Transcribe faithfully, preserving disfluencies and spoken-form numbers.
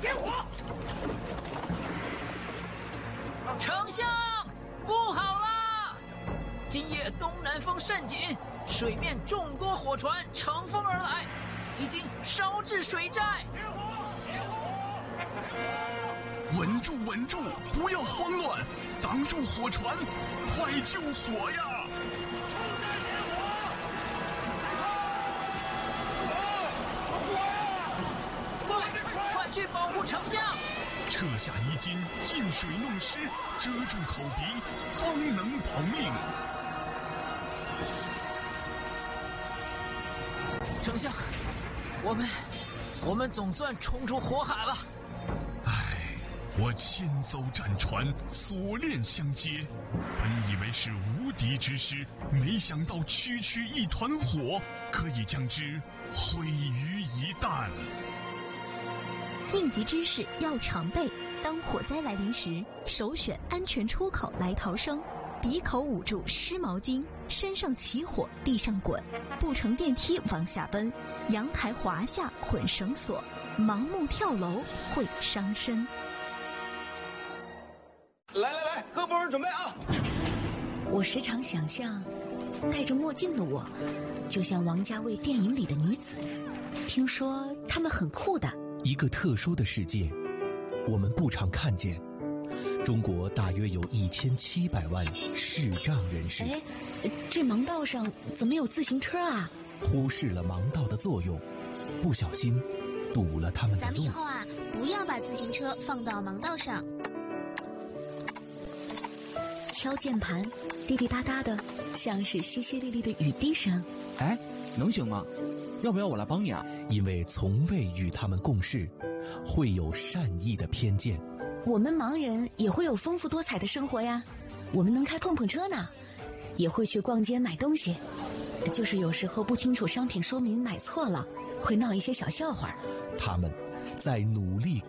点火！ 丞相，不好啦！今夜东南风甚紧，水面众多火船乘风而来，已经烧至水寨。 点火！点火！ 稳住，稳住，不要慌乱，挡住火船，快救火呀！ 冲战点火！火！火呀！ 快，快去保护丞相！ 撤下衣襟，进水弄湿，遮住口鼻，方能保命。 丞相，我们我们总算冲出火海了。 唉，我千艘战船锁链相接，本以为是无敌之师，没想到区区一团火可以将之毁于一旦。 应急知识要常备，当火灾来临时，首选安全出口来逃生。鼻口捂住湿毛巾，身上起火地上滚，不乘电梯往下奔，阳台滑下捆绳索，盲目跳楼会伤身。 来来来，各部门准备啊！ 我时常想象，戴着墨镜的我，就像王家卫电影里的女子。听说她们很酷的。 一个特殊的世界，我们不常看见。中国大约有一千七百万视障人士。 哎，这盲道上怎么有自行车啊？ 忽视了盲道的作用，不小心堵了他们的路。 咱们以后啊，不要把自行车放到盲道上。 敲键盘，滴滴答答的，像是淅淅沥沥的雨滴声。 哎，能行吗？要不要我来帮你啊？ 因为从未与他们共事，会有善意的偏见。 我们盲人也会有丰富多彩的生活呀，我们能开碰碰车呢，也会去逛街买东西，就是有时候不清楚商品说明买错了，会闹一些小笑话。 他们在努力